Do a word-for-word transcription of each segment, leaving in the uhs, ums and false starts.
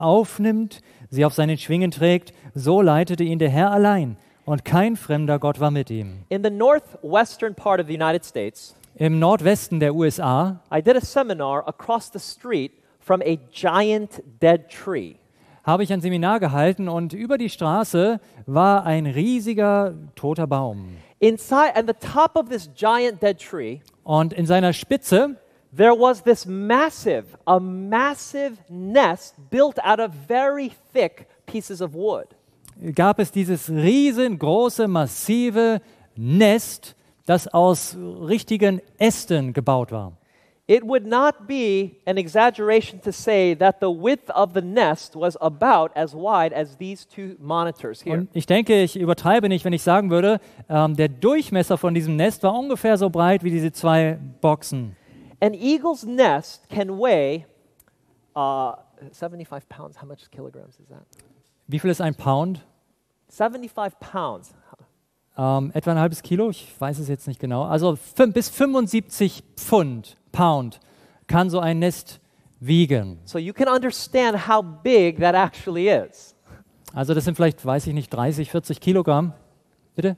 aufnimmt, sie auf seinen Schwingen trägt, so leitete ihn der Herr allein und kein fremder Gott war mit ihm. In the northwestern part of the United States, Im Nordwesten der U S A I did a seminar across the street from a giant dead tree. habe ich ein Seminar gehalten und über die Straße war ein riesiger toter Baum. Inside, at the top of this giant dead tree, Und in seiner Spitze there was this massive, a massive nest built out of very thick pieces of wood. gab es dieses riesengroße, massive Nest, das aus richtigen Ästen gebaut war. It would not be an exaggeration to say that the width of the nest was about as wide as these two monitors here. Und ich denke, ich übertreibe nicht, wenn ich sagen würde, ähm, der Durchmesser von diesem Nest war ungefähr so breit wie diese zwei Boxen. An eagle's nest can weigh uh, seventy-five pounds. How much kilograms is that? Wie viel ist ein Pound? seventy-five pounds. Ähm, etwa ein halbes Kilo, ich weiß es jetzt nicht genau. Also fün- bis fünfundsiebzig Pfund, Pound, kann so ein Nest wiegen. So you can understand how big that actually is. Also das sind vielleicht, weiß ich nicht, dreißig, vierzig Kilogramm. Bitte?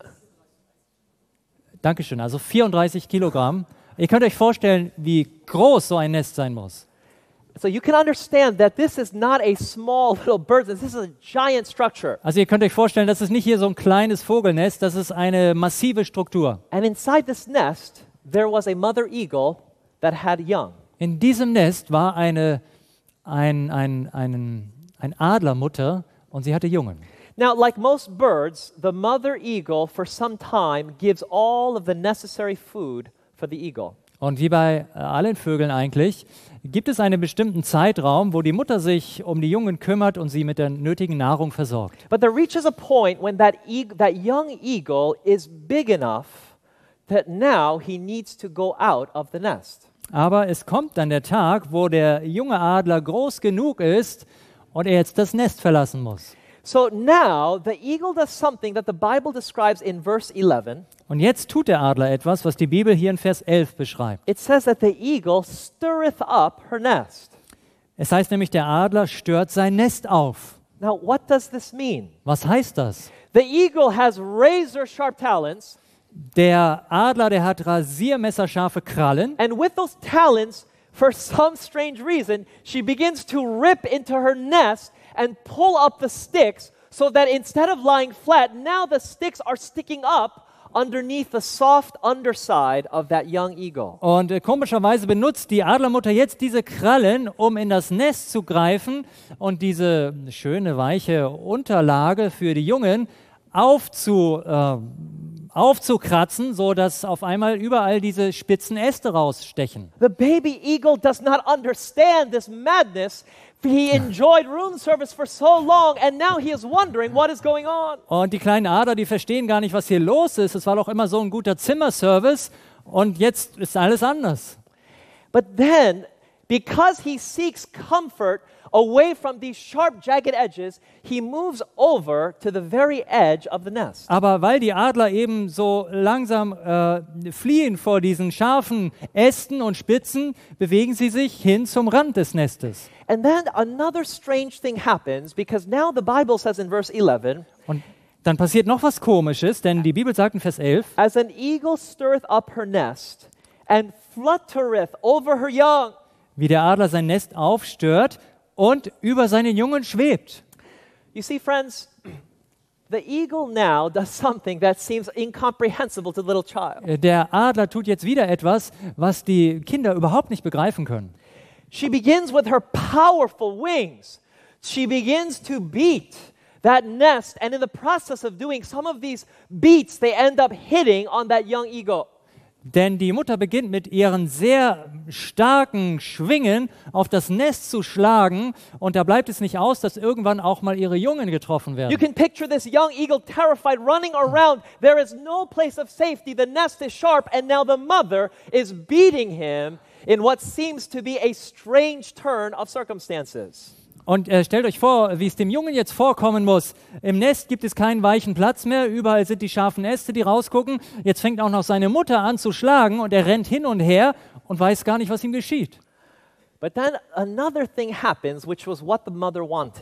Dankeschön, also vierunddreißig Kilogramm. Ihr könnt euch vorstellen, wie groß so ein Nest sein muss. So you can understand that this is not a small little bird. This is a giant structure. Also ihr könnt euch vorstellen, das ist nicht hier so ein kleines Vogelnest, das ist eine massive Struktur. And inside this nest, there was a mother eagle that had young. In diesem Nest war eine, ein, ein, ein, ein Adlermutter und sie hatte Jungen. Now, like most birds, the mother eagle for some time gives all of the necessary food for the eagle. Und wie bei äh, allen Vögeln eigentlich, gibt es einen bestimmten Zeitraum, wo die Mutter sich um die Jungen kümmert und sie mit der nötigen Nahrung versorgt. But there reaches a point when that, eag- that young eagle is big enough that now he needs to go out of the nest. Aber es kommt dann der Tag, wo der junge Adler groß genug ist und er jetzt das Nest verlassen muss. So now the eagle does something that the Bible describes in verse eleven. Und jetzt tut der Adler etwas, was die Bibel hier in Vers elf beschreibt. It says that the eagle stirreth up her nest. Es heißt nämlich, der Adler stört sein Nest auf. Now, what does this mean? Was heißt das? The eagle has razor sharp talons, Der Adler, der hat rasiermesserscharfe Krallen and with those talons, for some strange reason, she begins to rip into her nest and pull up the sticks so that instead of lying flat, now the sticks are sticking up underneath the soft underside of that young eagle. und äh, komischerweise benutzt die Adlermutter jetzt diese Krallen, um in das Nest zu greifen und diese schöne, weiche Unterlage für die Jungen aufzu, äh, aufzukratzen, sodass auf einmal überall diese spitzen Äste rausstechen. The baby eagle does not understand this madness. He enjoyed room service for so long, and now he is wondering what is going on. Und die kleinen Adler, die verstehen gar nicht, was hier los ist. Es war doch immer so ein guter Zimmerservice und jetzt ist alles anders. But then, because he seeks comfort away from these sharp, jagged edges, he moves over to the very edge of the nest. Aber weil die Adler eben so langsam äh, fliehen vor diesen scharfen Ästen und Spitzen, bewegen sie sich hin zum Rand des Nestes. And then another strange thing happens, because now the Bible says in verse eleven, Und dann passiert noch was Komisches, denn die Bibel sagt in Vers elf, as an eagle stirreth up her nest and fluttereth over her young. wie der Adler sein Nest aufstört und über seinen Jungen schwebt. You see, friends, the eagle now does something that seems incomprehensible to the little child. Der Adler tut jetzt wieder etwas, was die Kinder überhaupt nicht begreifen können. She begins with her powerful wings. She begins to beat that nest, and in the process of doing some of these beats, they end up hitting on that young eagle. Denn die Mutter beginnt mit ihren sehr starken Schwingen auf das Nest zu schlagen und da bleibt es nicht aus, dass irgendwann auch mal ihre Jungen getroffen You werden. can picture this young eagle terrified, running around. There is no place of safety. The nest is sharp, and now the mother is beating him in what seems to be a strange turn of circumstances. Und äh, stellt euch vor, wie es dem Jungen jetzt vorkommen muss. Im Nest gibt es keinen weichen Platz mehr, überall sind die scharfen Äste, die rausgucken. Jetzt fängt auch noch seine Mutter an zu schlagen und er rennt hin und her und weiß gar nicht, was ihm geschieht. But then another thing happens, which was what the mother wanted.